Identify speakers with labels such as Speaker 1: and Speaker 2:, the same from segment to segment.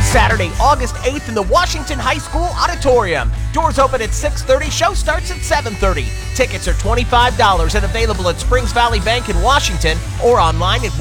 Speaker 1: Saturday, August 8th in the Washington High School Auditorium. Doors open at 6:30, show starts at 7:30. Tickets are $25 and available at Springs Valley Bank in Washington or online at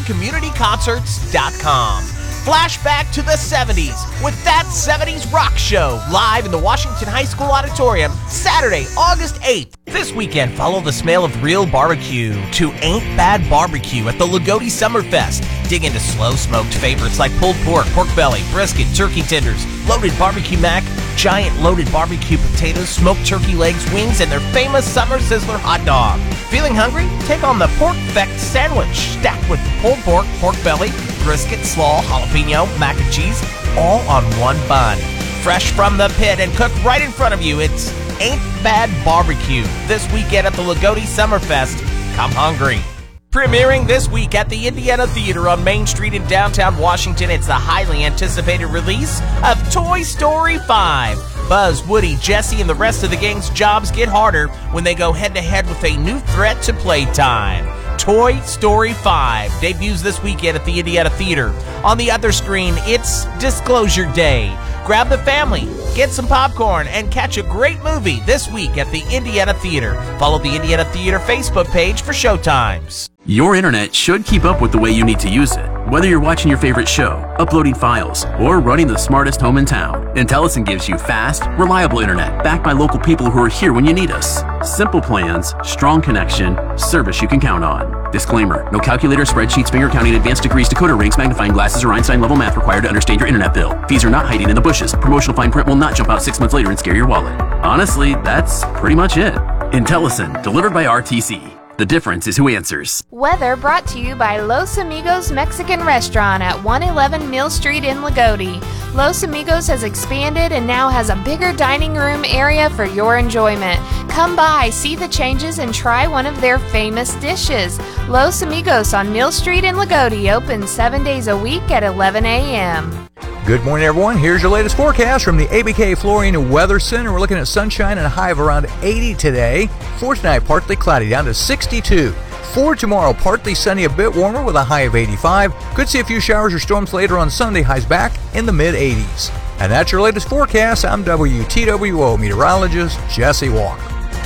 Speaker 1: WashingtonCommunityConcerts.com. Flashback to the 70s with That 70s Rock Show, live in the Washington High School Auditorium, Saturday, August 8th. This weekend, follow the smell of real barbecue to Ain't Bad Barbecue at the Lagodi Summerfest. Dig into slow-smoked favorites like pulled pork, pork belly, brisket, turkey tenders, loaded barbecue mac, giant loaded barbecue potatoes, smoked turkey legs, wings, and their famous Summer Sizzler hot dog. Feeling hungry? Take on the Porkfect sandwich, stacked with pulled pork, pork belly, brisket, slaw, jalapeno, mac and cheese, all on one bun. Fresh from the pit and cooked right in front of you, it's Ain't Bad Barbecue this weekend at the Lagodi Summerfest. Come hungry. Premiering this week at the Indiana Theater on Main Street in downtown Washington, it's the highly anticipated release of Toy Story 5. Buzz, Woody, Jessie, and the rest of the gang's jobs get harder when they go head-to-head with a new threat to playtime. Toy Story 5 debuts this weekend at the Indiana Theater. On the other screen, it's Disclosure Day. Grab the family, get some popcorn, and catch a great movie this week at the Indiana Theater. Follow the Indiana Theater Facebook page for showtimes.
Speaker 2: Your internet should keep up with the way you need to use it. Whether you're watching your favorite show, uploading files, or running the smartest home in town, Intellicent gives you fast, reliable internet backed by local people who are here when you need us. Simple plans, strong connection, service you can count on. Disclaimer: no calculator, spreadsheets, finger counting, advanced degrees, decoder rings, magnifying glasses, or Einstein-level math required to understand your internet bill. Fees are not hiding in the bushes. Promotional fine print will not jump out 6 months later and scare your wallet. Honestly, that's pretty much it. Intellicent, delivered by RTC. The difference is who answers.
Speaker 3: Weather brought to you by Los Amigos Mexican Restaurant at 111 Mill Street in Lagodi. Los Amigos has expanded and now has a bigger dining room area for your enjoyment. Come by, see the changes, and try one of their famous dishes. Los Amigos on Mill Street in Lagodi, open 7 days a week at 11 a.m.
Speaker 4: Good morning, everyone. Here's your latest forecast from the ABK Flooring and Weather Center. We're looking at sunshine and a high of around 80 today. For tonight, partly cloudy, down to 62. For tomorrow, partly sunny, a bit warmer with a high of 85. Could see a few showers or storms later on Sunday, highs back in the mid-80s. And that's your latest forecast. I'm WTWO meteorologist Jesse Walker.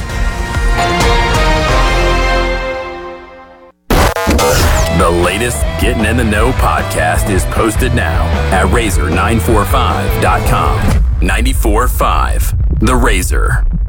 Speaker 2: The latest Getting in the Know podcast is posted now at Razor945.com. 94.5 The Razor.